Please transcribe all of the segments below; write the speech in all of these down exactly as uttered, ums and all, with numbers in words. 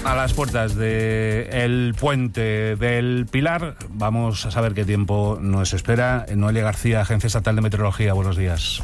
A las puertas del puente del Pilar, vamos a saber qué tiempo nos espera. Noelia García, Agencia Estatal de Meteorología, buenos días.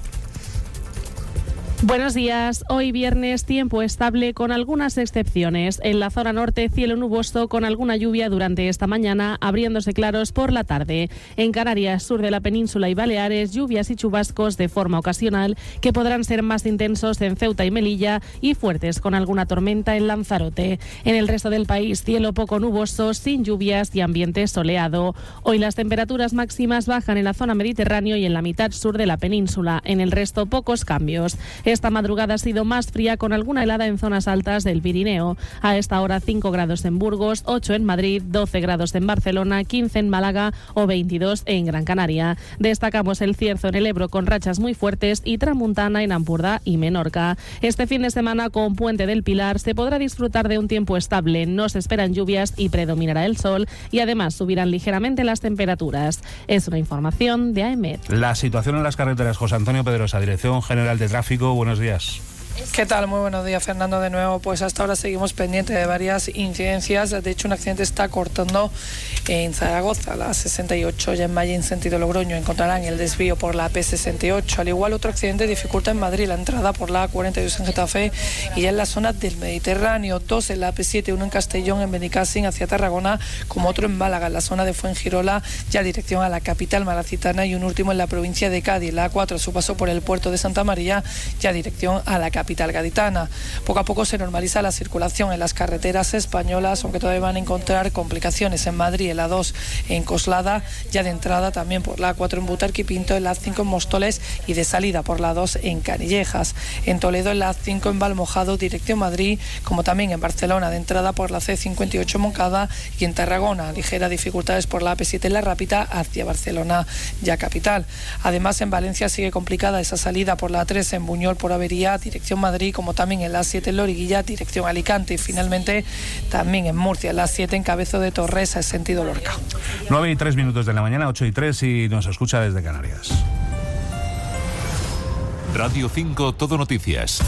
Buenos días. Hoy viernes, tiempo estable con algunas excepciones. En la zona norte, cielo nuboso con alguna lluvia durante esta mañana, abriéndose claros por la tarde. En Canarias, sur de la península y Baleares, lluvias y chubascos de forma ocasional que podrán ser más intensos en Ceuta y Melilla y fuertes con alguna tormenta en Lanzarote. En el resto del país, cielo poco nuboso, sin lluvias y ambiente soleado. Hoy las temperaturas máximas bajan en la zona mediterránea y en la mitad sur de la península. En el resto, pocos cambios. Esta madrugada ha sido más fría con alguna helada en zonas altas del Pirineo. A esta hora cinco grados en Burgos, ocho en Madrid, doce grados en Barcelona, quince en Málaga o veintidós en Gran Canaria. Destacamos el Cierzo en el Ebro con rachas muy fuertes y tramuntana en Ampurdá y Menorca. Este fin de semana con Puente del Pilar se podrá disfrutar de un tiempo estable. No se esperan lluvias y predominará el sol y además subirán ligeramente las temperaturas. Es una información de AEMET. La situación en las carreteras. José Antonio Pedrosa, Dirección General de Tráfico. Buenos días. ¿Qué tal? Muy buenos días, Fernando, de nuevo. Pues hasta ahora seguimos pendientes de varias incidencias. De hecho, un accidente está cortando en Zaragoza, la sesenta y ocho, y en Valle en sentido Logroño encontrarán el desvío por la P sesenta y ocho. Al igual, otro accidente dificulta en Madrid la entrada por la A cuarenta y dos en Getafe y ya en la zona del Mediterráneo. Dos en la P siete, uno en Castellón, en Benicàssim, hacia Tarragona, como otro en Málaga, en la zona de Fuengirola, ya dirección a la capital malacitana, y un último en la provincia de Cádiz, la A cuatro, a su paso por el puerto de Santa María, ya dirección a la capital gaditana. Poco a poco se normaliza la circulación en las carreteras españolas, aunque todavía van a encontrar complicaciones en Madrid, en la dos en Coslada, ya de entrada también por la A cuatro en Butarque y Pinto, en la A cinco en Móstoles y de salida por la dos en Canillejas. En Toledo, en la A cinco en Valmojado, dirección Madrid, como también en Barcelona, de entrada por la C cincuenta y ocho en Moncada, y en Tarragona, ligeras dificultades por la A P siete en La Rápita hacia Barcelona, ya capital. Además, en Valencia sigue complicada esa salida por la A tres en Buñol por avería, dirección Madrid, como también en la A siete en Loriguilla, dirección Alicante, y finalmente también en Murcia, en la A siete en Cabezo de Torres, en sentido Lorca. nueve y tres minutos de la mañana, ocho y tres, y nos escucha desde Canarias. Radio cinco, Todo Noticias.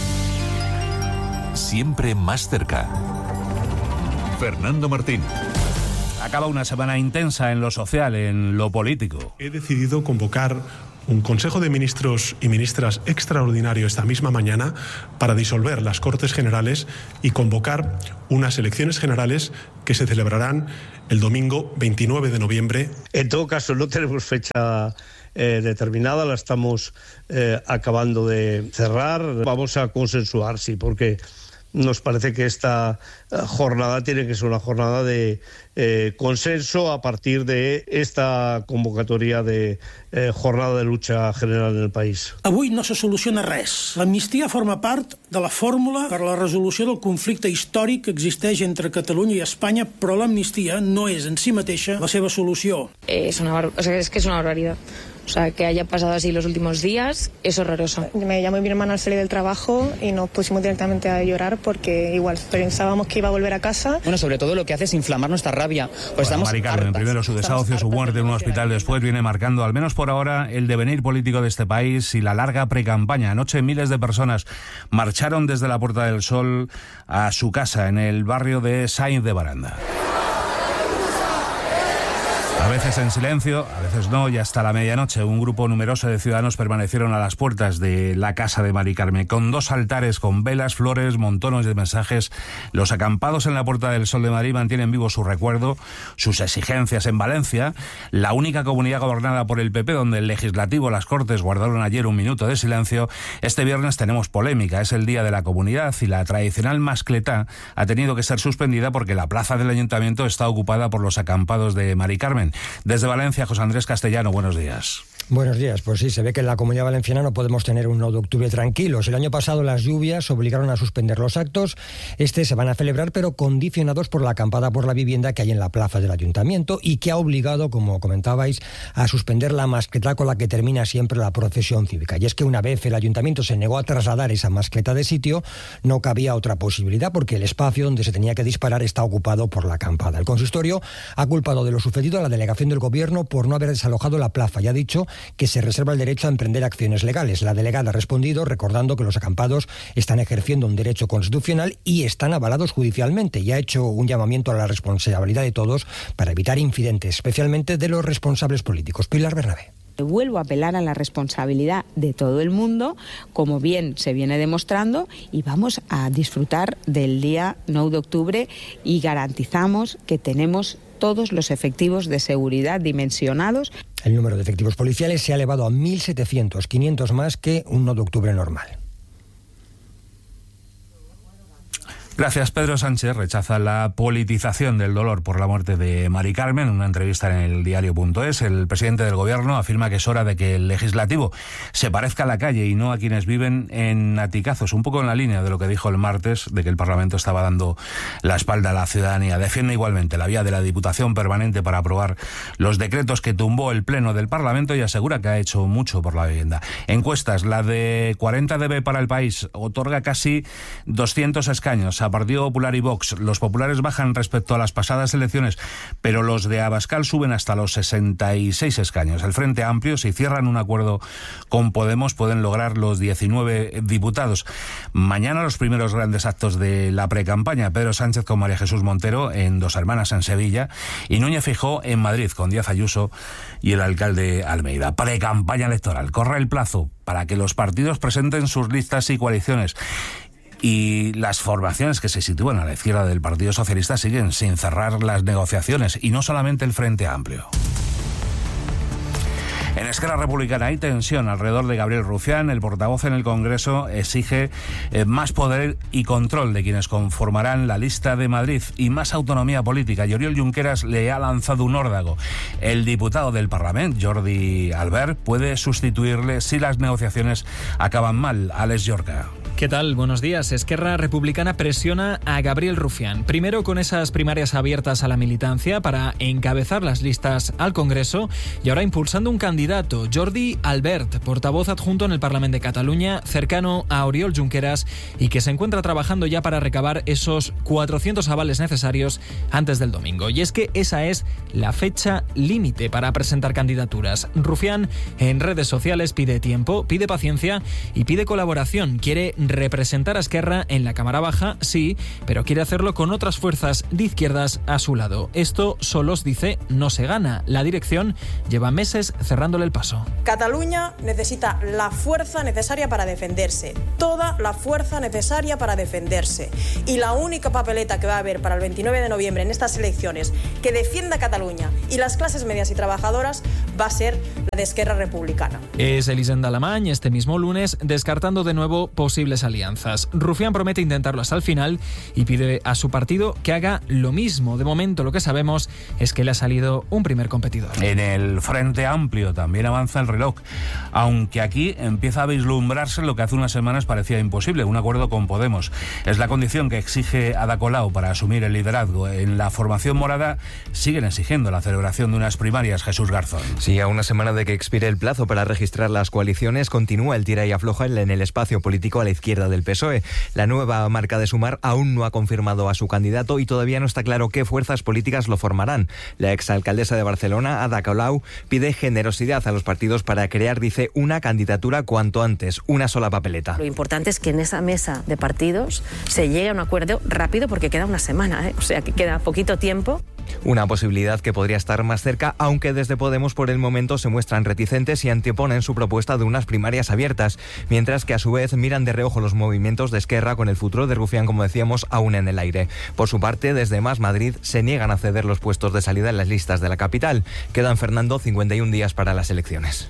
Siempre más cerca. Fernando Martín. Acaba una semana intensa en lo social, en lo político. He decidido convocar un Consejo de Ministros y Ministras extraordinario esta misma mañana para disolver las Cortes Generales y convocar unas elecciones generales que se celebrarán el domingo veintinueve de noviembre. En todo caso, no tenemos fecha eh, determinada, la estamos eh, acabando de cerrar. Vamos a consensuar, sí, porque nos parece que esta jornada tiene que ser una jornada de eh, consenso a partir de esta convocatoria de eh, jornada de lucha general en el país. Avui no se soluciona res. L'amnistia forma part de la fórmula per a la resolució del conflicte històric que existeix entre Catalunya i Espanya, però l'amnistia no és en si mateixa la seva solució. Eh, es, una bar- o sea, es que es una barbaridad. O sea, que haya pasado así los últimos días es horroroso. Me llamó mi hermano al salir del trabajo y nos pusimos directamente a llorar porque igual pensábamos que iba a volver a casa. Bueno, sobre todo lo que hace es inflamar nuestra rabia. Pues Bueno, Mari Carmen, primero su desahucio, su muerte en un hospital después, viene marcando, al menos por ahora, el devenir político de este país y la larga precampaña. Anoche miles de personas marcharon desde la Puerta del Sol a su casa en el barrio de Sainz de Baranda. A veces en silencio, a veces no, y hasta la medianoche un grupo numeroso de ciudadanos permanecieron a las puertas de la casa de Mari Carmen, con dos altares, con velas, flores, montones de mensajes. Los acampados en la Puerta del Sol de Madrid mantienen vivo su recuerdo, sus exigencias. En Valencia, la única comunidad gobernada por el P P, donde el Legislativo, las Cortes guardaron ayer un minuto de silencio, este viernes tenemos polémica. Es el Día de la Comunidad y la tradicional mascletá ha tenido que ser suspendida porque la plaza del Ayuntamiento está ocupada por los acampados de Mari Carmen. Desde Valencia, José Andrés Castellano, buenos días. Buenos días. Pues sí, se ve que en la Comunidad Valenciana no podemos tener un nueve de octubre tranquilos. El año pasado las lluvias obligaron a suspender los actos. Este se van a celebrar, pero condicionados por la acampada por la vivienda que hay en la plaza del Ayuntamiento y que ha obligado, como comentabais, a suspender la mascletá con la que termina siempre la procesión cívica. Y es que una vez el Ayuntamiento se negó a trasladar esa mascletá de sitio, no cabía otra posibilidad porque el espacio donde se tenía que disparar está ocupado por la acampada. El consistorio ha culpado de lo sucedido a la delegación del Gobierno por no haber desalojado la plaza y ha dicho que se reserva el derecho a emprender acciones legales. La delegada ha respondido recordando que los acampados están ejerciendo un derecho constitucional y están avalados judicialmente, y ha hecho un llamamiento a la responsabilidad de todos para evitar incidentes, especialmente de los responsables políticos. Pilar Bernabé. Vuelvo a apelar a la responsabilidad de todo el mundo, como bien se viene demostrando, y vamos a disfrutar del día nueve de octubre y garantizamos que tenemos todos los efectivos de seguridad dimensionados. El número de efectivos policiales se ha elevado a mil setecientos, quinientos más que un nueve de octubre normal. Gracias. Pedro Sánchez rechaza la politización del dolor por la muerte de Mari Carmen. En una entrevista en el diario punto es, el presidente del Gobierno afirma que es hora de que el legislativo se parezca a la calle y no a quienes viven en aticazos, un poco en la línea de lo que dijo el martes, de que el Parlamento estaba dando la espalda a la ciudadanía. Defiende igualmente la vía de la Diputación Permanente para aprobar los decretos que tumbó el Pleno del Parlamento y asegura que ha hecho mucho por la vivienda. Encuestas, la de cuarenta D B para El País, otorga casi doscientos escaños a Partido Popular y Vox. Los populares bajan respecto a las pasadas elecciones, pero los de Abascal suben hasta los sesenta y seis escaños. El Frente Amplio, si cierran un acuerdo con Podemos, pueden lograr los diecinueve diputados. Mañana los primeros grandes actos de la precampaña. Pedro Sánchez con María Jesús Montero en Dos Hermanas en Sevilla y Núñez Feijóo en Madrid con Díaz Ayuso y el alcalde Almeida. Precampaña electoral. Corre el plazo para que los partidos presenten sus listas y coaliciones. Y las formaciones que se sitúan a la izquierda del Partido Socialista siguen sin cerrar las negociaciones, y no solamente el Frente Amplio. En Esquerra Republicana hay tensión alrededor de Gabriel Rufián. El portavoz en el Congreso exige eh, más poder y control de quienes conformarán la lista de Madrid y más autonomía política. Y Oriol Junqueras le ha lanzado un órdago. El diputado del Parlamento, Jordi Albert, puede sustituirle si las negociaciones acaban mal. Alex Llorca. ¿Qué tal? Buenos días. Esquerra Republicana presiona a Gabriel Rufián. Primero con esas primarias abiertas a la militancia para encabezar las listas al Congreso y ahora impulsando un candidato, Jordi Albert, portavoz adjunto en el Parlamento de Cataluña, cercano a Oriol Junqueras y que se encuentra trabajando ya para recabar esos cuatrocientos avales necesarios antes del domingo. Y es que esa es la fecha límite para presentar candidaturas. Rufián en redes sociales pide tiempo, pide paciencia y pide colaboración. Quiere representar a Esquerra en la Cámara Baja, sí, pero quiere hacerlo con otras fuerzas de izquierdas a su lado. Esto, solos dice, no se gana. La dirección lleva meses cerrándole el paso. Cataluña necesita la fuerza necesaria para defenderse, toda la fuerza necesaria para defenderse. Y la única papeleta que va a haber para el veintinueve de noviembre en estas elecciones que defienda a Cataluña y las clases medias y trabajadoras va a ser la de Esquerra Republicana. Es Elisenda Alamany este mismo lunes descartando de nuevo posibles alianzas. Rufián promete intentarlo hasta el final y pide a su partido que haga lo mismo. De momento lo que sabemos es que le ha salido un primer competidor. En el Frente Amplio también avanza el reloj, aunque aquí empieza a vislumbrarse lo que hace unas semanas parecía imposible, un acuerdo con Podemos. Es la condición que exige Ada Colau para asumir el liderazgo. En la formación morada siguen exigiendo la celebración de unas primarias. Jesús Garzón. Sí, a una semana de que expire el plazo para registrar las coaliciones, continúa el tira y afloja en el espacio político a la izquierda del P S O E. La nueva marca de Sumar aún no ha confirmado a su candidato y todavía no está claro qué fuerzas políticas lo formarán. La exalcaldesa de Barcelona, Ada Colau, pide generosidad a los partidos para crear, dice, una candidatura cuanto antes, una sola papeleta. Lo importante es que en esa mesa de partidos se llegue a un acuerdo rápido porque queda una semana, ¿eh? O sea que queda poquito tiempo. Una posibilidad que podría estar más cerca, aunque desde Podemos por el momento se muestran reticentes y anteponen su propuesta de unas primarias abiertas, mientras que a su vez miran de reojo los movimientos de Esquerra con el futuro de Rufián, como decíamos, aún en el aire. Por su parte, desde Más Madrid se niegan a ceder los puestos de salida en las listas de la capital. Quedan, Fernando, cincuenta y un días para las elecciones.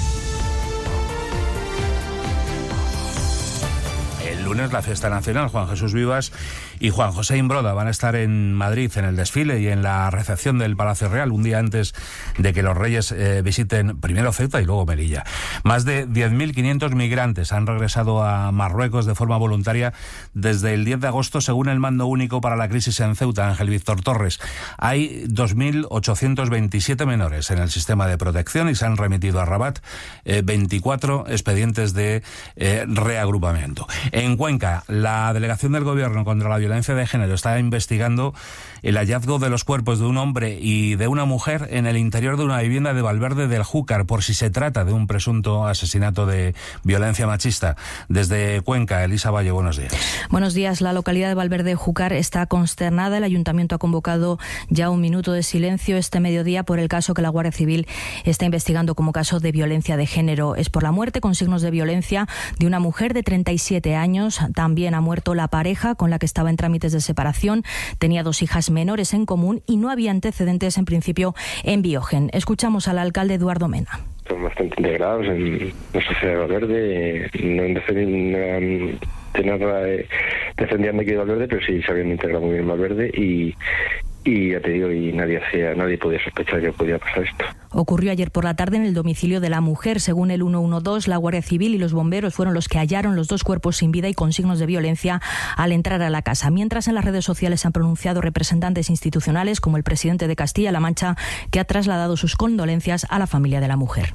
El lunes la fiesta nacional, Juan Jesús Vivas y Juan José Imbroda van a estar en Madrid en el desfile y en la recepción del Palacio Real, un día antes de que los Reyes eh, visiten primero Ceuta y luego Melilla. Más de diez mil quinientos migrantes han regresado a Marruecos de forma voluntaria desde el diez de agosto, según el Mando Único para la Crisis en Ceuta, Ángel Víctor Torres. Hay dos mil ochocientos veintisiete menores en el sistema de protección y se han remitido a Rabat eh, veinticuatro expedientes de eh, reagrupamiento. En Cuenca, la delegación del Gobierno contra la violencia de género está investigando el hallazgo de los cuerpos de un hombre y de una mujer en el interior de una vivienda de Valverde del Júcar, por si se trata de un presunto asesinato de violencia machista. Desde Cuenca, Elisa Valle, buenos días. Buenos días. La localidad de Valverde del Júcar está consternada. El Ayuntamiento ha convocado ya un minuto de silencio este mediodía por el caso que la Guardia Civil está investigando como caso de violencia de género. Es por la muerte con signos de violencia de una mujer de treinta y siete años. También ha muerto la pareja con la que estaba en trámites de separación. Tenía dos hijas menores en común y no había antecedentes en principio en Biogen. Escuchamos al alcalde Eduardo Mena. Son bastante integrados en la sociedad de Valverde, no en defender, nada defendiendo aquí de Valverde, pero sí se habían integrado muy bien en Valverde y Y ya te digo, y nadie hacía, nadie podía sospechar que podía pasar esto. Ocurrió ayer por la tarde en el domicilio de la mujer. Según el ciento doce, la Guardia Civil y los bomberos fueron los que hallaron los dos cuerpos sin vida y con signos de violencia al entrar a la casa. Mientras en las redes sociales se han pronunciado representantes institucionales como el presidente de Castilla-La Mancha, que ha trasladado sus condolencias a la familia de la mujer.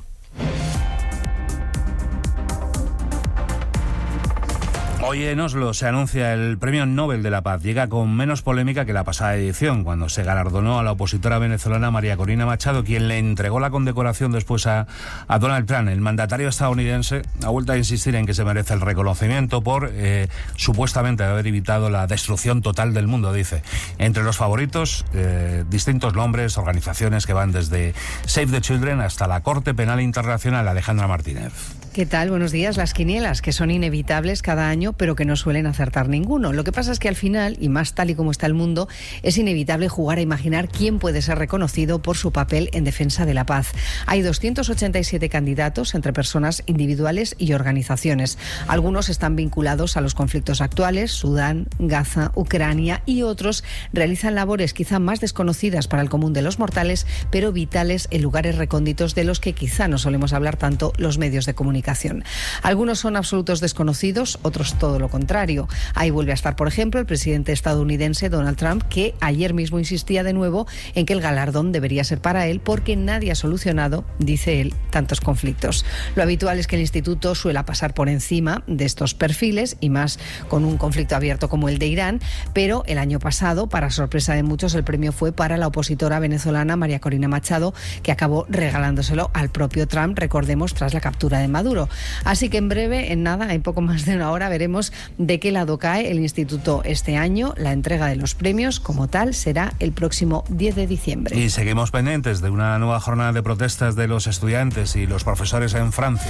Hoy en Oslo se anuncia el Premio Nobel de la Paz. Llega con menos polémica que la pasada edición, cuando se galardonó a la opositora venezolana María Corina Machado, quien le entregó la condecoración después a, a Donald Trump. El mandatario estadounidense ha vuelto a insistir en que se merece el reconocimiento por eh, supuestamente haber evitado la destrucción total del mundo, dice. Entre los favoritos, eh, distintos nombres, organizaciones que van desde Save the Children hasta la Corte Penal Internacional. Alejandra Martínez. ¿Qué tal? Buenos días. Las quinielas, que son inevitables cada año, pero que no suelen acertar ninguno. Lo que pasa es que al final, y más tal y como está el mundo, es inevitable jugar a imaginar quién puede ser reconocido por su papel en defensa de la paz. Hay doscientos ochenta y siete candidatos entre personas individuales y organizaciones. Algunos están vinculados a los conflictos actuales, Sudán, Gaza, Ucrania, y otros realizan labores quizá más desconocidas para el común de los mortales, pero vitales en lugares recónditos de los que quizá no solemos hablar tanto los medios de comunicación. Algunos son absolutos desconocidos, otros todo lo contrario. Ahí vuelve a estar, por ejemplo, el presidente estadounidense Donald Trump, que ayer mismo insistía de nuevo en que el galardón debería ser para él porque nadie ha solucionado, dice él, tantos conflictos. Lo habitual es que el instituto suela pasar por encima de estos perfiles, y más con un conflicto abierto como el de Irán, pero el año pasado, para sorpresa de muchos, el premio fue para la opositora venezolana María Corina Machado, que acabó regalándoselo al propio Trump, recordemos, tras la captura de Maduro. Así que en breve, en nada, en poco más de una hora, veremos de qué lado cae el instituto este año. La entrega de los premios, como tal, será el próximo diez de diciembre. Y seguimos pendientes de una nueva jornada de protestas de los estudiantes y los profesores en Francia.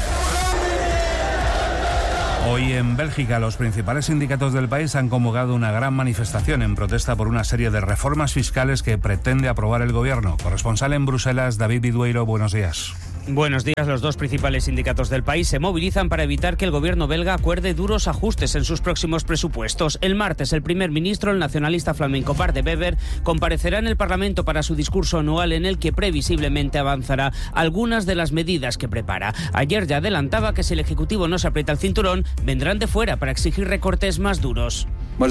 Hoy en Bélgica los principales sindicatos del país han convocado una gran manifestación en protesta por una serie de reformas fiscales que pretende aprobar el gobierno. Corresponsal en Bruselas, David Bidueiro, buenos días. Buenos días. Los dos principales sindicatos del país se movilizan para evitar que el gobierno belga acuerde duros ajustes en sus próximos presupuestos. El martes, el primer ministro, el nacionalista flamenco Bart de Wever, comparecerá en el Parlamento para su discurso anual en el que previsiblemente avanzará algunas de las medidas que prepara. Ayer ya adelantaba que si el Ejecutivo no se aprieta el cinturón, vendrán de fuera para exigir recortes más duros.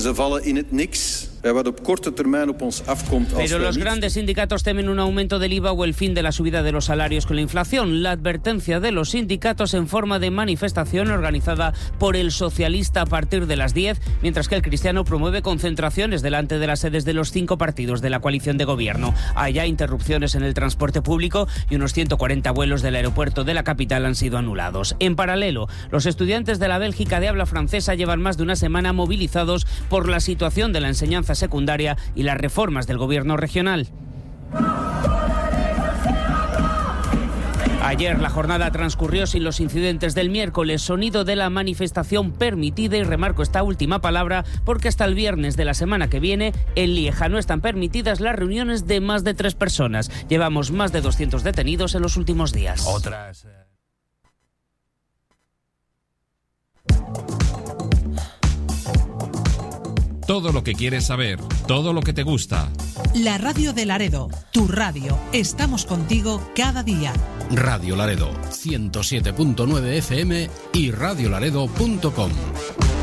Pero los grandes sindicatos temen un aumento del I V A o el fin de la subida de los salarios con la inflación. La advertencia de los sindicatos en forma de manifestación organizada por el socialista a partir de las diez, mientras que el cristiano promueve concentraciones delante de las sedes de los cinco partidos de la coalición de gobierno. Hay ya interrupciones en el transporte público y unos ciento cuarenta vuelos del aeropuerto de la capital han sido anulados. En paralelo, los estudiantes de la Bélgica de habla francesa llevan más de una semana movilizados por la situación de la enseñanza secundaria y las reformas del gobierno regional. Ayer la jornada transcurrió sin los incidentes del miércoles, sonido de la manifestación permitida, y remarco esta última palabra porque hasta el viernes de la semana que viene en Lieja no están permitidas las reuniones de más de tres personas. Llevamos más de doscientos detenidos en los últimos días. Otras... Todo lo que quieres saber, todo lo que te gusta. La radio de Laredo, tu radio. Estamos contigo cada día. Radio Laredo, ciento siete punto nueve F M y radio laredo punto com.